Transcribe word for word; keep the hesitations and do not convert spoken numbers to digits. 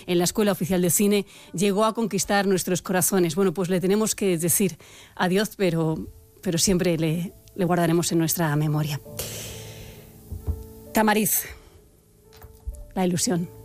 en la Escuela Oficial de Cine, llegó a conquistar nuestros corazones. Bueno, pues le tenemos que decir adiós, pero, pero siempre le, le guardaremos en nuestra memoria. Tamariz, la ilusión.